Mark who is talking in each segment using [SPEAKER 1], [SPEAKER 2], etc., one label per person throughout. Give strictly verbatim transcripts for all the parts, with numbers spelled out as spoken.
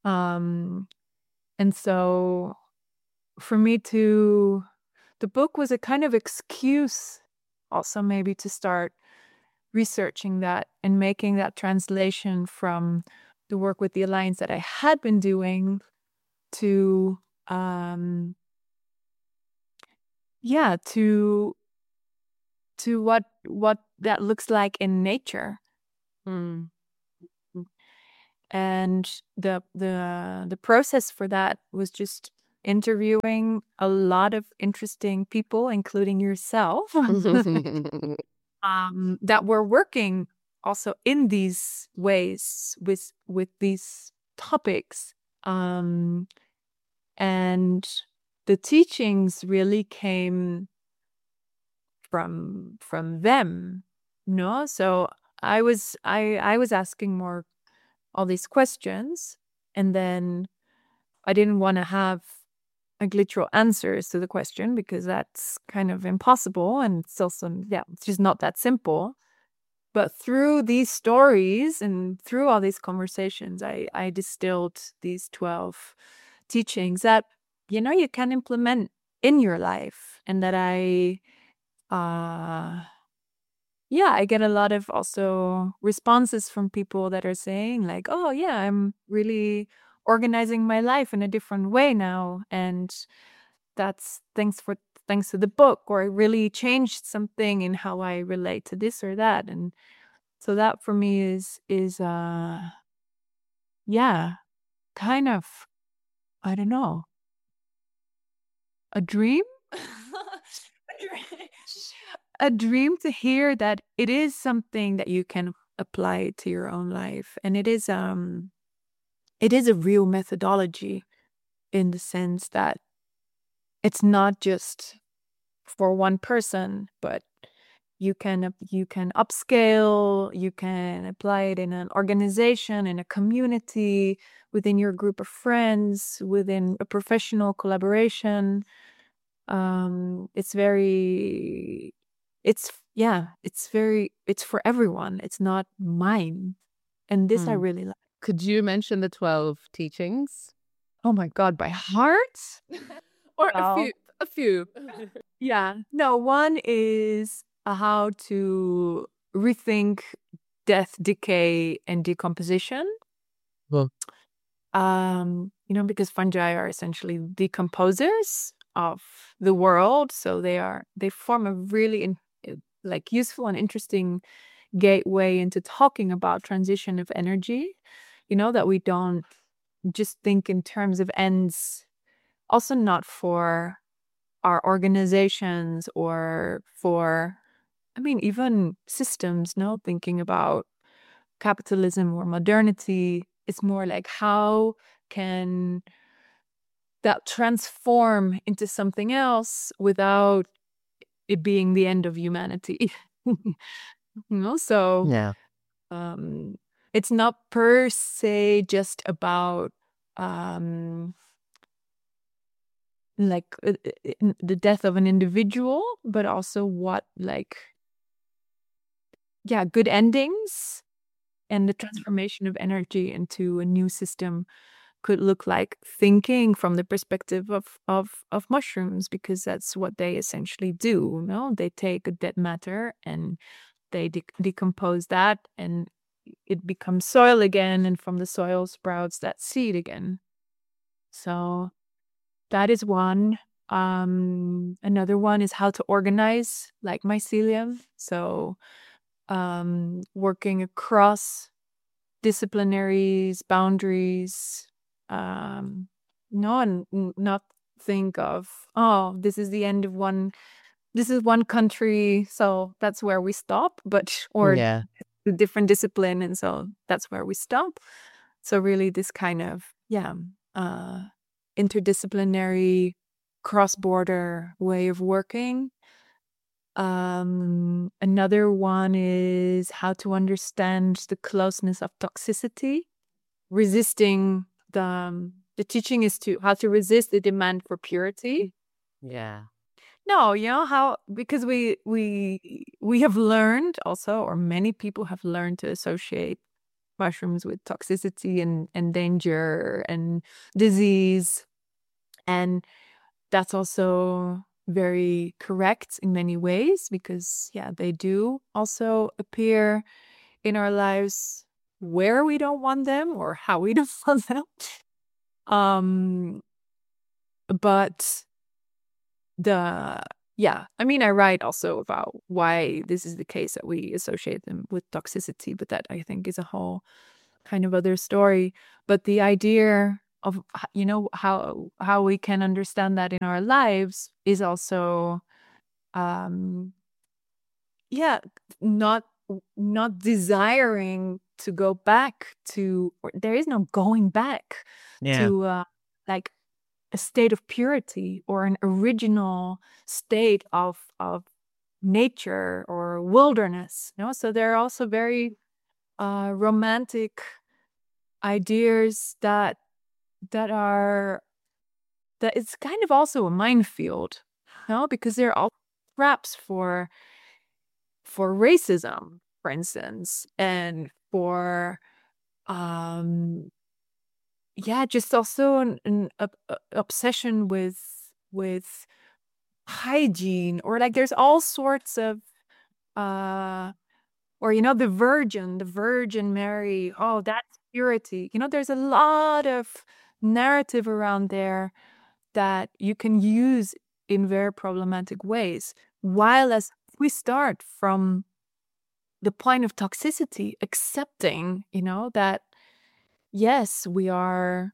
[SPEAKER 1] Um, and so for me to, the book was a kind of excuse also maybe to start researching that and making that translation from the work with the Alliance that I had been doing to, um, yeah, to to what what that looks like in nature.
[SPEAKER 2] Mm.
[SPEAKER 1] And the the the process for that was just interviewing a lot of interesting people, including yourself, um, that were working also in these ways with with these topics. Um, and the teachings really came from from them. No, so I was I I was asking more all these questions, and then I didn't want to have like literal answers to the question because that's kind of impossible, and it's also, yeah, it's just not that simple. But through these stories and through all these conversations, I I distilled these twelve teachings that, you know, you can implement in your life, and that I uh yeah, I get a lot of also responses from people that are saying like, "Oh yeah, I'm really organizing my life in a different way now, and that's thanks for thanks to the book," or "I really changed something in how I relate to this or that." And so that for me is is uh yeah, kind of, I don't know, a dream? A dream. A dream to hear that it is something that you can apply to your own life. And it is um it is a real methodology in the sense that it's not just for one person, but you can up- you can upscale, you can apply it in an organization, in a community, within your group of friends, within a professional collaboration. Um, it's very, it's, yeah, it's very, it's for everyone. It's not mine. And this I
[SPEAKER 2] Mm.
[SPEAKER 1] really like.
[SPEAKER 2] Could you mention the twelve teachings?
[SPEAKER 1] Oh my God, by heart?
[SPEAKER 2] Or a
[SPEAKER 1] Well,
[SPEAKER 2] few, a few.
[SPEAKER 1] yeah. No, one is uh, how to rethink death, decay, and decomposition.
[SPEAKER 2] Well,
[SPEAKER 1] Um, you know, because fungi are essentially decomposers of the world, so they are they form a really in, uh, like useful and interesting gateway into talking about transition of energy. You know, that we don't just think in terms of ends, also not for our organizations or for, I mean, even systems, no, thinking about capitalism or modernity. It's more like how can that transform into something else without it being the end of humanity. You know, so
[SPEAKER 2] yeah.
[SPEAKER 1] um, it's not per se just about um, like uh, uh, uh, the death of an individual, but also what like yeah, good endings and the transformation of energy into a new system could look like, thinking from the perspective of of of mushrooms, because that's what they essentially do. No, they take a dead matter and they de- decompose that, and it becomes soil again, and from the soil sprouts that seed again. So that is one. Um, another one is how to organize like mycelium. So um, working across disciplinaries, boundaries, um, no, and n- not think of, oh, this is the end of one, this is one country, so that's where we stop, but, or
[SPEAKER 2] Yeah.
[SPEAKER 1] a different discipline, and so that's where we stop. So really this kind of, yeah, uh, interdisciplinary, cross-border way of working. Um, another one is how to understand the closeness of toxicity, resisting the um, the teaching is to how to resist the demand for purity.
[SPEAKER 2] Yeah.
[SPEAKER 1] No, you know how, because we we we have learned also, or many people have learned to associate mushrooms with toxicity and, and danger and disease. And that's also very correct in many ways because, yeah, they do also appear in our lives where we don't want them or how we don't want them. Um, but the, yeah, I mean, I write also about why this is the case that we associate them with toxicity, but that I think is a whole kind of other story. But the idea of, you know, how how we can understand that in our lives is also, um, yeah, not not desiring to go back to, or there is no going back
[SPEAKER 2] Yeah.
[SPEAKER 1] to uh, like a state of purity or an original state of of nature or wilderness. You know, so there are also very uh, romantic ideas that that are that it's kind of also a minefield, you know, because they're all traps for for racism, for instance, and for um yeah, just also an, an ob- uh, obsession with with hygiene, or like there's all sorts of uh or you know the virgin the virgin Mary, oh, that's purity. You know, there's a lot of narrative around there that you can use in very problematic ways, while as we start from the point of toxicity, accepting, you know, that yes, we are,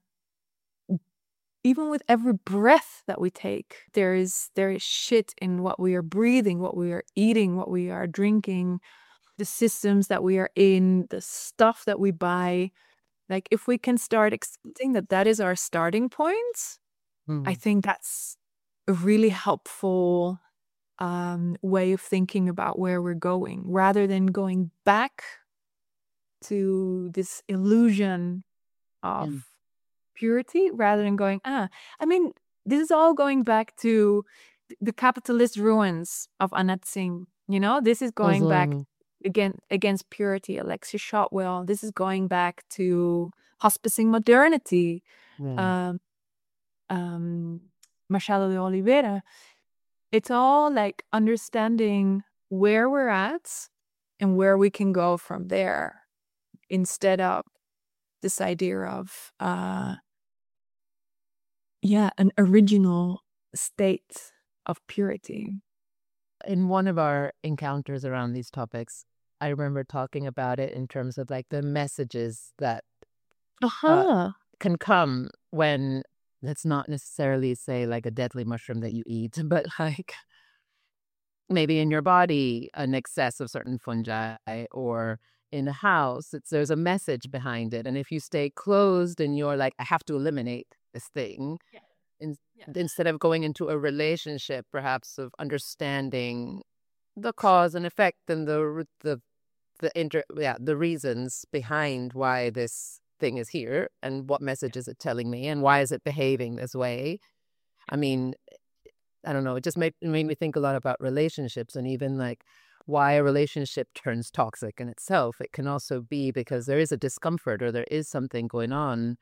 [SPEAKER 1] even with every breath that we take, there is there is shit in what we are breathing, what we are eating, what we are drinking, the systems that we are in, the stuff that we buy. Like, if we can start accepting that that is our starting point, I
[SPEAKER 2] Mm.
[SPEAKER 1] think that's a really helpful um, way of thinking about where we're going, rather than going back to this illusion
[SPEAKER 2] Yeah.
[SPEAKER 1] of purity, rather than going, ah, I mean, this is all going back to th- the capitalist ruins of Anat Singh. You know, this is going back
[SPEAKER 2] Also,
[SPEAKER 1] again against purity, Alexia Shotwell. This is going back to hospicing modernity,
[SPEAKER 2] yeah.
[SPEAKER 1] um, um, Machado de Oliveira. It's all like understanding where we're at and where we can go from there, instead of this idea of uh yeah, an original state of purity.
[SPEAKER 2] In one of our encounters around these topics, I remember talking about it in terms of like the messages that uh,
[SPEAKER 1] Uh-huh.
[SPEAKER 2] can come when, let's not necessarily say like a deadly mushroom that you eat, but like maybe in your body, an excess of certain fungi, or in a house, it's, there's a message behind it. And if you stay closed and you're like, I have to eliminate this thing,
[SPEAKER 1] Yeah.
[SPEAKER 2] in,
[SPEAKER 1] Yeah.
[SPEAKER 2] instead of going into a relationship, perhaps of understanding the cause and effect and the the the inter yeah the reasons behind why this thing is here and what message is it telling me and why is it behaving this way. I mean, I don't know, it just made, it made me think a lot about relationships, and even like why a relationship turns toxic in itself. It can also be because there is a discomfort or there is something going on,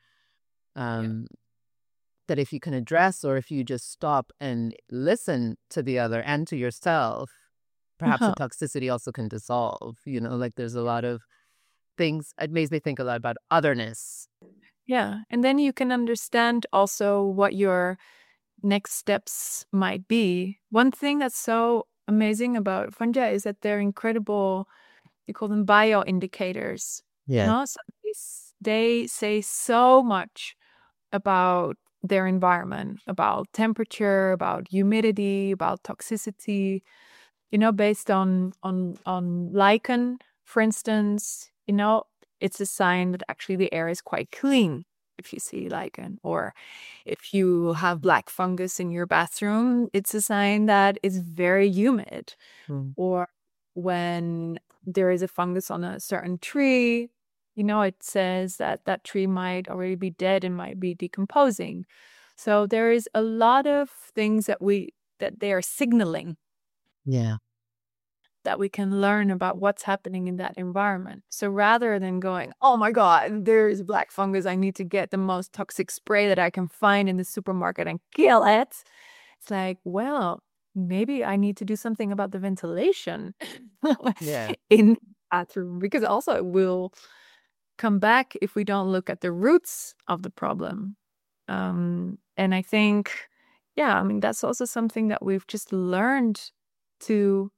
[SPEAKER 2] um, that if you can address, or if you just stop and listen to the other and to yourself, perhaps the
[SPEAKER 1] Uh-huh.
[SPEAKER 2] toxicity also can dissolve. You know, like there's a lot of things. It makes me think a lot about otherness.
[SPEAKER 1] Yeah. And then you can understand also what your next steps might be. One thing that's so amazing about fungi is that they're incredible, you call them bioindicators.
[SPEAKER 2] Yeah.
[SPEAKER 1] No? So they, s- they say so much about their environment, about temperature, about humidity, about toxicity, you know, based on on on lichen, for instance. You know, it's a sign that actually the air is quite clean if you see lichen. Or if you have black fungus in your bathroom, it's a sign that it's very humid.
[SPEAKER 2] Mm.
[SPEAKER 1] Or when there is a fungus on a certain tree, you know, it says that that tree might already be dead and might be decomposing. So there is a lot of things that we that they are signaling.
[SPEAKER 2] Yeah.
[SPEAKER 1] that we can learn about what's happening in that environment. So rather than going, oh my God, there's black fungus, I need to get the most toxic spray that I can find in the supermarket and kill it. It's like, well, maybe I need to do something about the ventilation
[SPEAKER 2] Yeah.
[SPEAKER 1] in the bathroom, because also it will come back if we don't look at the roots of the problem. Um, and I think, yeah, I mean, that's also something that we've just learned to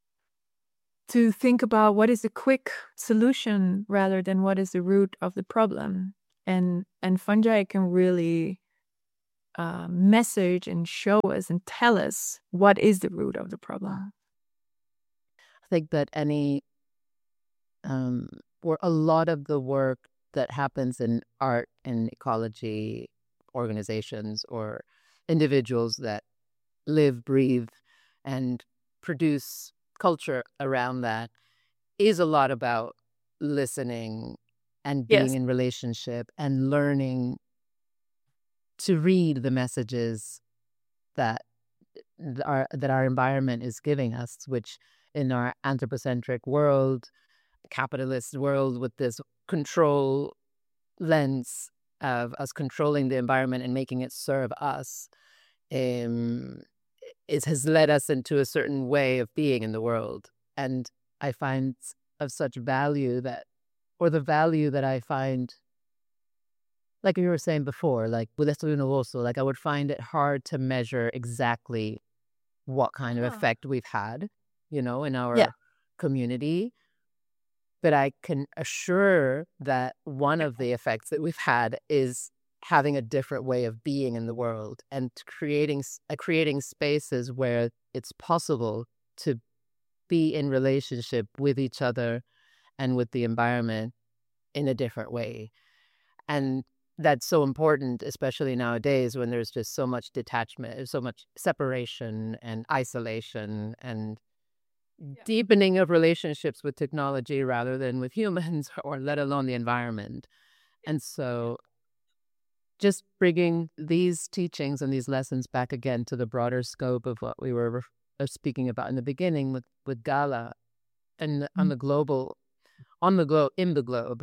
[SPEAKER 1] to think about what is a quick solution rather than what is the root of the problem. And and fungi can really uh, message and show us and tell us what is the root of the problem.
[SPEAKER 2] I think that any, um, or a lot of the work that happens in art and ecology organizations or individuals that live, breathe, and produce culture around that is a lot about listening and being
[SPEAKER 1] Yes.
[SPEAKER 2] in relationship and learning to read the messages that th- our that our environment is giving us, which in our anthropocentric world, capitalist world with this control lens of us controlling the environment and making it serve us, um, it has led us into a certain way of being in the world. And I find of such value that, or the value that I find, like you were saying before, like with Esto Universo, like I would find it hard to measure exactly what kind of
[SPEAKER 1] Huh.
[SPEAKER 2] effect we've had, you know, in our
[SPEAKER 1] Yeah.
[SPEAKER 2] community. But I can assure that one of the effects that we've had is having a different way of being in the world and creating s- uh, creating spaces where it's possible to be in relationship with each other and with the environment in a different way. And that's so important, especially nowadays when there's just so much detachment, so much separation and isolation and deepening of relationships with technology rather than with humans or let alone the environment. And so just bringing these teachings and these lessons back again to the broader scope of what we were uh, speaking about in the beginning with, with Gala and on the global, on the globe, in the globe.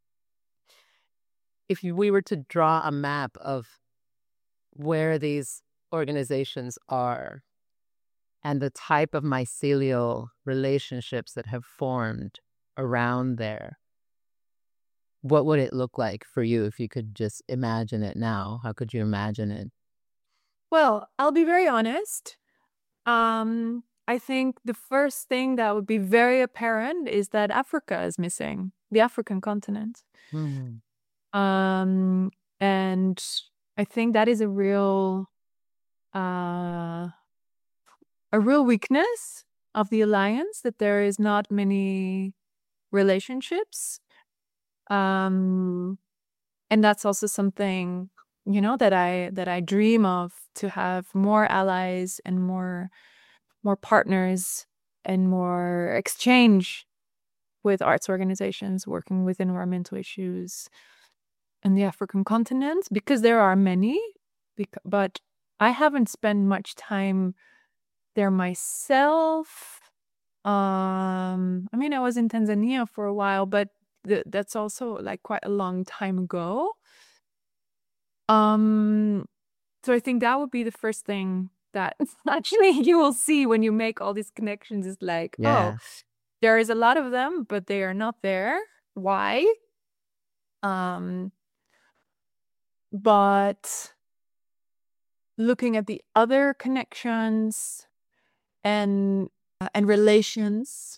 [SPEAKER 2] If you- we were to draw a map of where these organizations are and the type of mycelial relationships that have formed around there, what would it look like for you if you could just imagine it now? How could you imagine it?
[SPEAKER 1] Well, I'll be very honest. Um, I think the first thing that would be very apparent is that Africa is missing, the African continent.
[SPEAKER 2] Mm.
[SPEAKER 1] Um, and I think that is a real, uh, a real weakness of the alliance, that there is not many relationships. Um, and that's also something, you know, that I that I dream of, to have more allies and more more partners and more exchange with arts organizations working with environmental issues in the African continent, because there are many, bec- but I haven't spent much time there myself. Um, I mean, I was in Tanzania for a while, but th- that's also like quite a long time ago. Um, so I think that would be the first thing that actually you will see when you make all these connections, is like, oh,
[SPEAKER 2] Yeah.
[SPEAKER 1] there is a lot of them, but they are not there. Why? Um, but looking at the other connections and uh, and relations,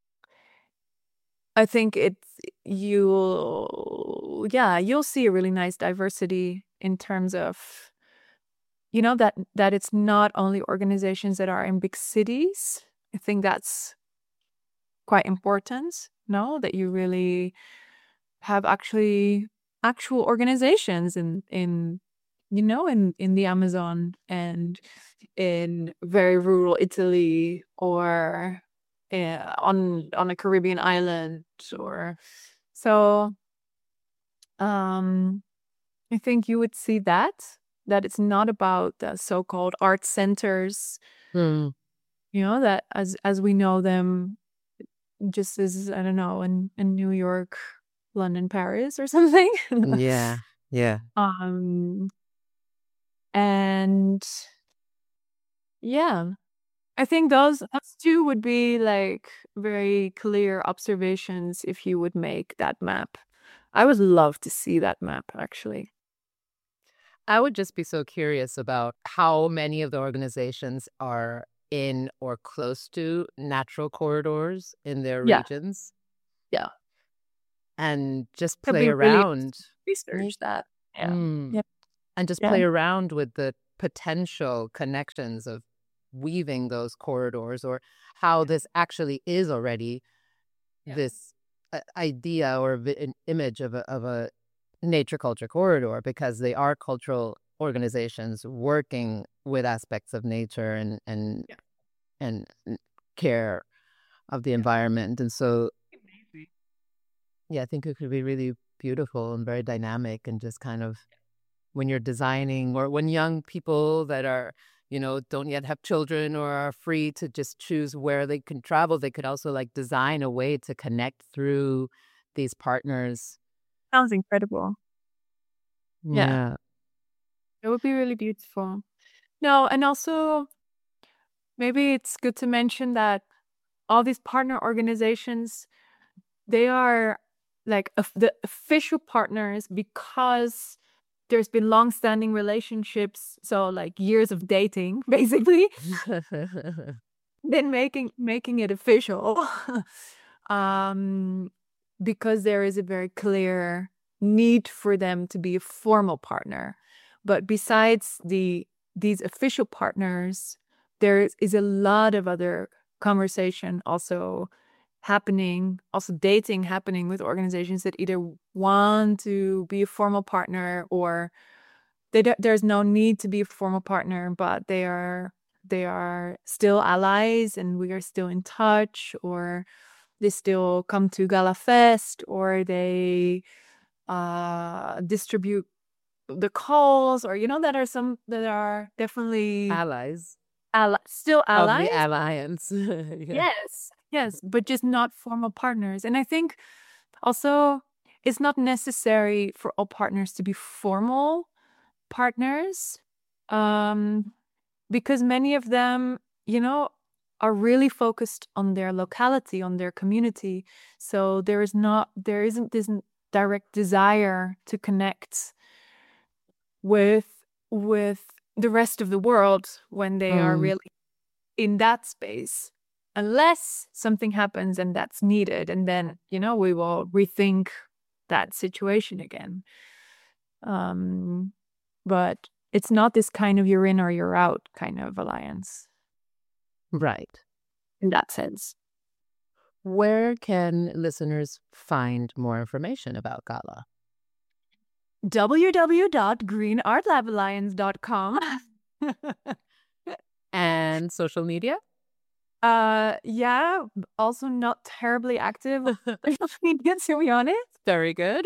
[SPEAKER 1] I think it's you'll yeah, you'll see a really nice diversity in terms of, you know, that that it's not only organizations that are in big cities. I think that's quite important, no? That you really have actually actual organizations in in you know in in the Amazon and in very rural Italy, or uh, on on a Caribbean island, or so um I think you would see that that it's not about the so-called art centers,
[SPEAKER 2] Mm.
[SPEAKER 1] you know, that as as we know them, just as, I don't know, in, in New York, London, Paris, or something.
[SPEAKER 2] Yeah, yeah.
[SPEAKER 1] um, and yeah, I think those those two would be like very clear observations if you would make that map. I would love to see that map, actually.
[SPEAKER 2] I would just be so curious about how many of the organizations are in or close to natural corridors in their
[SPEAKER 1] Yeah,
[SPEAKER 2] regions
[SPEAKER 1] yeah.
[SPEAKER 2] and just
[SPEAKER 1] Could
[SPEAKER 2] play
[SPEAKER 1] be really
[SPEAKER 2] around.
[SPEAKER 1] research that. Yeah.
[SPEAKER 2] Mm.
[SPEAKER 1] Yeah.
[SPEAKER 2] And just
[SPEAKER 1] Yeah.
[SPEAKER 2] play around with the potential connections of weaving those corridors, or how this actually is already
[SPEAKER 1] Yeah.
[SPEAKER 2] this uh, idea or vi- an image of a, of a nature culture corridor, because they are cultural organizations working with aspects of nature and and
[SPEAKER 1] Yeah.
[SPEAKER 2] and care of the environment. And so
[SPEAKER 1] Amazing.
[SPEAKER 2] yeah, I think it could be really beautiful and very dynamic, and just kind of, when you're designing, or when young people that are, you know, don't yet have children or are free to just choose where they can travel, they could also like design a way to connect through these partners.
[SPEAKER 1] Sounds incredible. Yeah.
[SPEAKER 2] Yeah.
[SPEAKER 1] It would be really beautiful. No, and also maybe it's good to mention that all these partner organizations, they are like of the official partners because there's been long-standing relationships, so like years of dating, basically, then making making it official. um, because there is a very clear need for them to be a formal partner. But besides the these official partners, there is a lot of other conversation also happening, also dating happening with organizations that either want to be a formal partner, or they don't, there's no need to be a formal partner, but they are they are still allies and we are still in touch, or they still come to Gala Fest, or they uh distribute the calls, or you know, that are some that are definitely
[SPEAKER 2] Allies
[SPEAKER 1] ally, still
[SPEAKER 2] of the
[SPEAKER 1] allies.
[SPEAKER 2] alliance. Yeah.
[SPEAKER 1] Yes, yes, but just not formal partners. And I think also it's not necessary for all partners to be formal partners, um, because many of them, you know, are really focused on their locality, on their community. So there is not, there isn't this direct desire to connect with with the rest of the world when they are
[SPEAKER 2] Mm,
[SPEAKER 1] really in that space, unless something happens and that's needed, and then, you know, we will rethink that situation again. Um, but it's not this kind of you're in or you're out kind of alliance
[SPEAKER 2] right.
[SPEAKER 1] in that sense.
[SPEAKER 2] Where can listeners find more information about Gala?
[SPEAKER 1] w w w dot green art lab alliance dot com.
[SPEAKER 2] And social media?
[SPEAKER 1] uh yeah, also not terribly active on social media, to be honest.
[SPEAKER 2] Very good.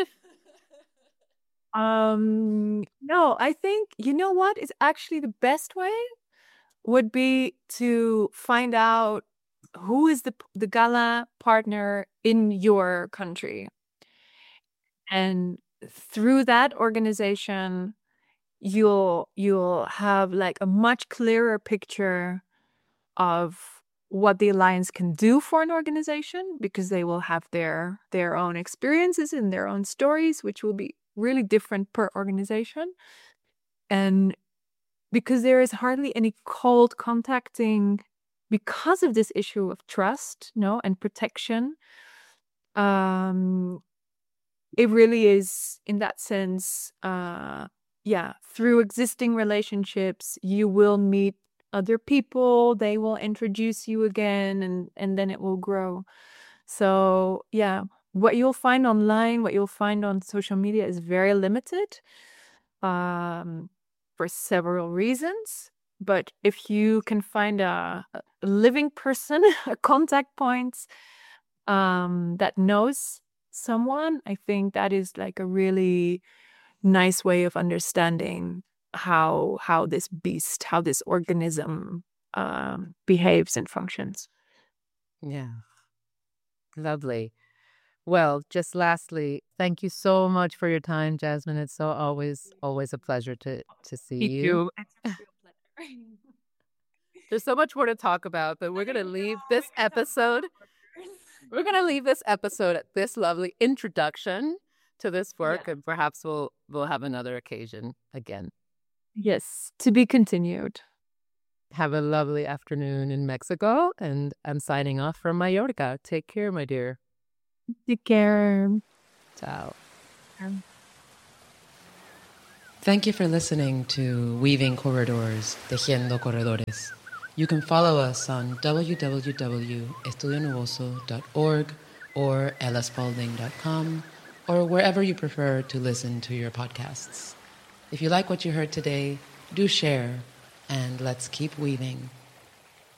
[SPEAKER 1] Um no, I think, you know what is actually the best way would be to find out who is the the gala partner in your country. And through that organization, you'll you'll have like a much clearer picture of what the alliance can do for an organization, because they will have their their own experiences and their own stories, which will be really different per organization. And because there is hardly any cold contacting because of this issue of trust, no, and protection. Um, it really is, in that sense, uh, yeah, through existing relationships, you will meet other people, they will introduce you again, and and then it will grow. So yeah, what you'll find online, what you'll find on social media is very limited, um, for several reasons. But if you can find a, a living person, a contact point, um, that knows someone, I think that is like a really nice way of understanding how how this beast, how this organism um, behaves and functions.
[SPEAKER 2] Yeah. Lovely. Well, just lastly, thank you so much for your time, Jasmine. It's so always, always a pleasure to to see
[SPEAKER 1] Me
[SPEAKER 2] you.
[SPEAKER 1] too. It's a real pleasure.
[SPEAKER 2] There's so much more to talk about, but we're going to leave this episode. We're going to leave this episode at this lovely introduction to this work,
[SPEAKER 1] Yeah.
[SPEAKER 2] and perhaps we'll we'll have another occasion again.
[SPEAKER 1] Yes, to be continued.
[SPEAKER 2] Have a lovely afternoon in Mexico, and I'm signing off from Mallorca. Take care, my dear.
[SPEAKER 1] Take care.
[SPEAKER 2] Ciao.
[SPEAKER 1] Um,
[SPEAKER 3] Thank you for listening to Weaving Corridors, Tejiendo Corredores. You can follow us on w w w dot estudio nuboso dot org or ella spalding dot com or wherever you prefer to listen to your podcasts. If you like what you heard today, do share, and let's keep weaving.